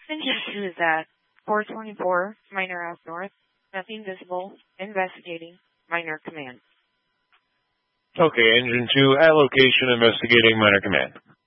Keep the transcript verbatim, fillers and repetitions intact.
Engine two is at four twenty-four, minor out north, nothing visible, investigating, minor command. Okay, engine two at location, investigating, minor command.